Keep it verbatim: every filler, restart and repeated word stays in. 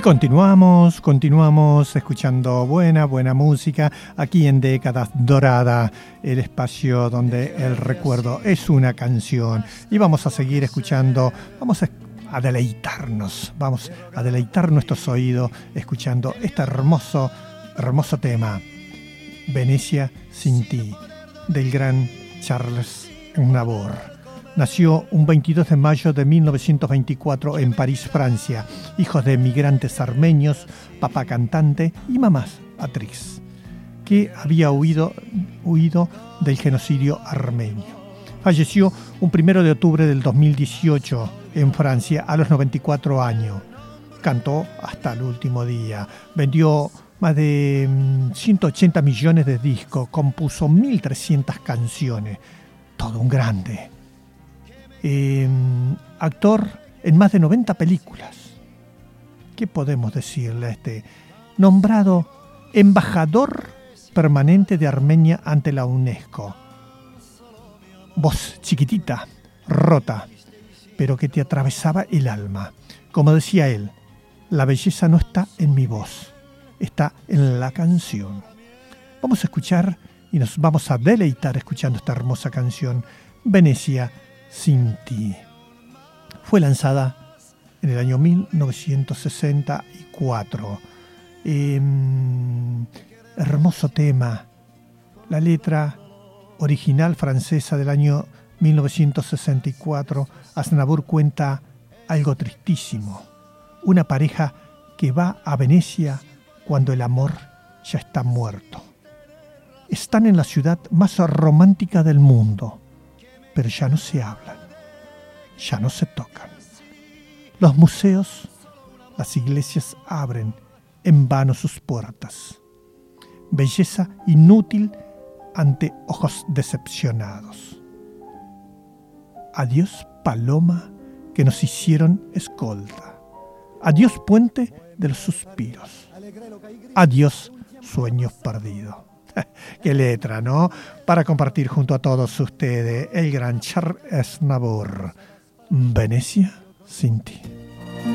continuamos, continuamos escuchando buena, buena música aquí en Décadas Dorada, el espacio donde el recuerdo es una canción. Y vamos a seguir escuchando, vamos a, a deleitarnos, vamos a deleitar nuestros oídos escuchando este hermoso, hermoso tema, Venecia sin ti, del gran Charles Aznavour. Nació un veintidós de mayo de mil novecientos veinticuatro en París, Francia, hijo de migrantes armenios, papá cantante y mamá actriz, que había huido, huido del genocidio armenio. Falleció un primero de octubre del dos mil dieciocho en Francia a los noventa y cuatro años. Cantó hasta el último día, vendió más de ciento ochenta millones de discos, compuso mil trescientas canciones, todo un grande. Eh, actor en más de noventa películas. ¿Qué podemos decirle a este? Nombrado embajador permanente de Armenia ante la UNESCO. Voz chiquitita, rota, pero que te atravesaba el alma. Como decía él, la belleza no está en mi voz, está en la canción. Vamos a escuchar y nos vamos a deleitar escuchando esta hermosa canción, Venecia sin ti. Fue lanzada en el año mil novecientos sesenta y cuatro. Eh, hermoso tema. La letra original francesa del año mil novecientos sesenta y cuatro. Aznavour cuenta algo tristísimo. Una pareja que va a Venecia cuando el amor ya está muerto. Están en la ciudad más romántica del mundo, pero ya no se hablan, ya no se tocan. Los museos, las iglesias abren en vano sus puertas. Belleza inútil ante ojos decepcionados. Adiós paloma que nos hicieron escolta. Adiós puente de los suspiros. Adiós sueños perdidos. Qué letra, ¿no? Para compartir junto a todos ustedes el gran Charles Aznavour. Venecia sin ti.